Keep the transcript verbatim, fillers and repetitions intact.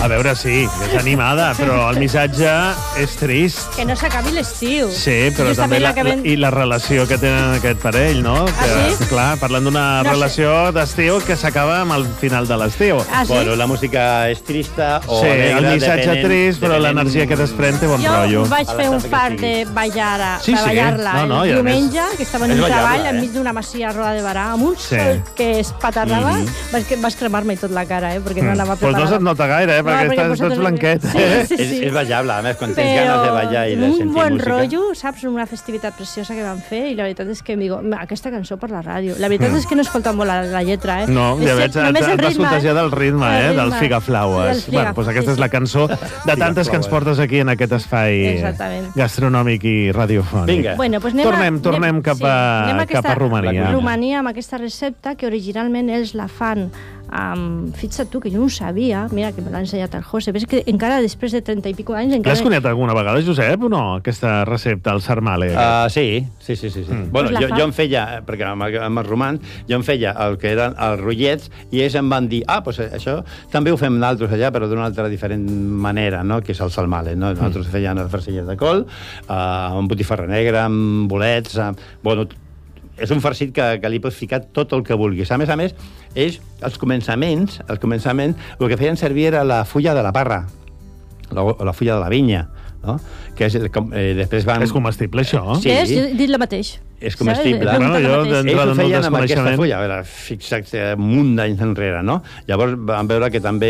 A veure, sí, és animada, però el missatge és trist. Que no s'acabi l'estiu. Sí, però també la, la, i la relació que tenen aquest parell, no? Que, ah, sí? Clar, parlant d'una no relació sé. d'estiu que s'acaba amb el final de l'estiu. Ah, sí? Bueno, la música és trista o sí, alegre, el missatge depenent, trist, però l'energia que desprèn té bon jo rotllo. Jo vaig fer un fart de ballar-la sí, sí. ballar no, no, el diumenge, més... que estava en un treball eh? enmig d'una masia a Roda de Barà, amb un sí. sol que es patarrava, mm -hmm. vas, vas cremar-me tot la cara, eh? Perquè no anava preparada. Pues no se't nota gaire, eh? No, perquè, perquè estàs tots blanquet. Sí, sí, sí. És, és ballable, a més, quan tens però ganes de ballar i de sentir música. un bon rotllo, saps? Una festivitat preciosa que van fer i la veritat és que em digo, aquesta cançó per la ràdio. La veritat mm. és que no escolta molt la, la lletra, eh? No, ja veig, et vas contagiar del ritme, eh? Del Figaflaues. Figa, bueno, doncs aquesta sí, és la cançó de tantes que ens portes aquí en aquest espai gastronòmic i radiofònic. Vinga. Bueno, pues anem tornem, a, tornem anem, cap, a, sí, anem a aquesta, cap a Romania. Romania, amb aquesta recepta que originalment ells la fan Um, fixa't tu, que jo no ho sabia, mira, que me l'ha ensenyat el José, ves que encara després de trenta i pico anys... Encara... L'has conèixer alguna vegada, Josep, o no, aquesta recepta, el sarmale? Uh, sí, sí, sí. sí, sí. Mm. Bueno, pues jo, jo em feia, perquè amb, amb els romans, jo em feia el que eren els rotllets i ells em van dir, ah, doncs això també ho fem nosaltres allà, però d'una altra diferent manera, no?, que és el salmale, no? Nosaltres mm. feien els farcilles de col, uh, amb botifarra negra, amb bolets, amb... bueno, és un farcit que, que li pots ficar tot el que vulguis. A més a més, és els començaments, els començaments, el que feien servir era la fulla de la parra, la, la fulla de la vinya, no? Que és, com, eh, després van... És comestible, això? Sí. És? Jo he dit la mateix. És comestible. Bueno, jo, ells ho feien amb aquesta fulla, a veure, fixa't, un munt d'anys enrere, no? Llavors van veure que també